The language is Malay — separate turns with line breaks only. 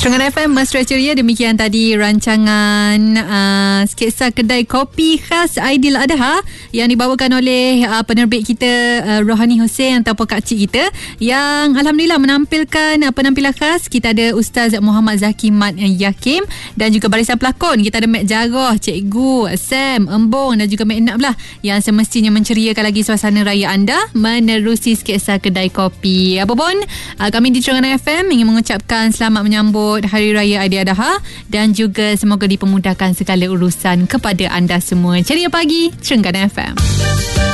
Terengganu FM Mesra Ceria. Demikian tadi rancangan sketsa kedai kopi khas Aidiladha yang dibawakan oleh penerbit kita Rohani Hussein ataupun Kak Cik kita, yang Alhamdulillah menampilkan penampilan khas. Kita ada Ustaz Muhammad Zaki Mat Yakim, dan juga barisan pelakon kita ada Mek Jarrah, Cikgu Sam, Embong dan juga Mek Enab lah, yang semestinya menceriakan lagi suasana raya anda menerusi sketsa kedai kopi. Apapun, kami di Terengganu FM ingin mengucapkan selamat menyambut Hari Raya Aidiladha dan juga semoga dipermudahkan segala urusan kepada anda semua. Ceria pagi, Terengganu FM.